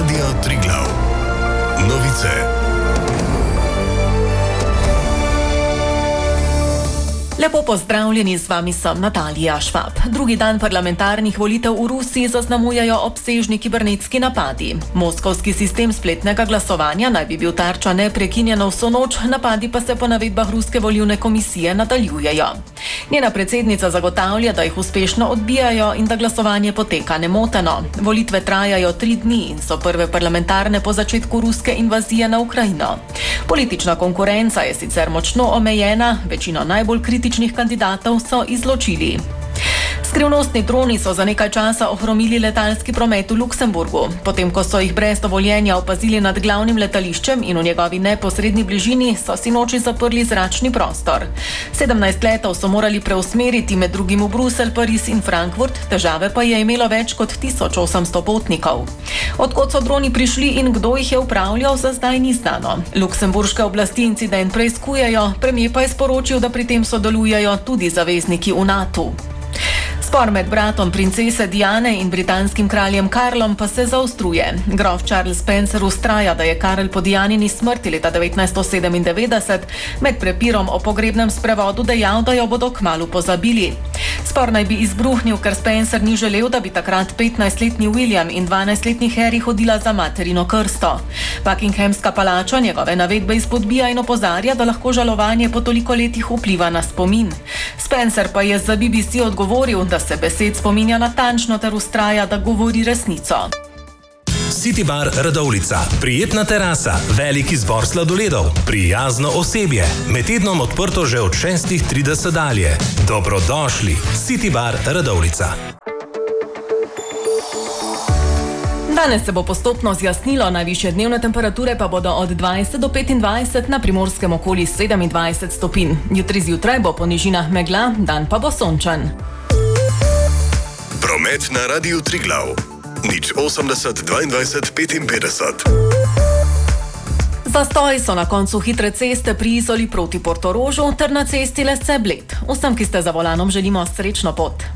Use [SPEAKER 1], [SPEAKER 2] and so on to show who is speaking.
[SPEAKER 1] Radio Triglav. Novice.
[SPEAKER 2] Lepo pozdravljeni, z vami sem Natalija Švab. Drugi dan parlamentarnih volitev v Rusiji zaznamujejo obsežni kibernetski napadi. Moskovski sistem spletnega glasovanja naj bi bil tarča neprekinjeno vso noč, napadi pa se po navedbah ruske volilne komisije nadaljujejo. Njena predsednica zagotavlja, da jih uspešno odbijajo in da glasovanje poteka nemoteno. Volitve trajajo 3 dni in so prve parlamentarne po začetku ruske invazije na Ukrajino. Politična konkurenca je sicer močno omejena, večino najbolj kritičnih kandidatov so izločili. Skrivnostni droni so za nekaj časa ohromili letalski promet v Luksemburgu. Potem, ko so jih brez dovoljenja opazili nad glavnim letališčem in v njegovi neposredni bližini, so sinoči zaprli zračni prostor. 17 letov so morali preusmeriti med drugim v Bruselj, Pariz in Frankfurt, težave pa je imelo več kot 1800 potnikov. Odkot so droni prišli in kdo jih je upravljal, za zdaj ni znano. Luksemburške oblasti incident preiskujejo, premier pa je sporočil, da pri tem sodelujejo tudi zavezniki v NATO. Spor med bratom princese Diane in britanskim kraljem Karlom pa se zaostruje. Grof Charles Spencer vztraja, da je Karel po Dianini smrti leta 1997 med prepirom o pogrebnem sprevodu dejal, da jo bodo kmalu pozabili. Spor naj bi izbruhnil, ker Spencer ni želel, da bi takrat 15-letni William in 12-letni Harry hodila za materino krsto. Buckinghamska palača njegove navedbe izpodbija in opozarja, da lahko žalovanje po toliko letih vpliva na spomin. Spencer pa je za BBC odgovoril, da se besed spominja natančno ter vztraja, da govori resnico.
[SPEAKER 3] City Bar Radovljica. Prijetna terasa, velik izbor sladoledov, prijazno osebje. Med tednom odprto že od 6:30 dalje. Dobrodošli. City Bar Radovljica.
[SPEAKER 2] Danes se bo postopno zjasnilo, najvišje dnevne temperature pa bodo od 20 do 25, na Primorskem okoli 27 stopinj. Jutri zjutraj bo po nižinah megla, dan pa bo sončen.
[SPEAKER 1] Promet na Radiu Triglav. 080 22 55.
[SPEAKER 2] Zastoji so na koncu hitre ceste pri Izoli proti Portorožu ter na cesti Lesce-Bled. Vsem, ki ste za volanom, želimo srečno pot.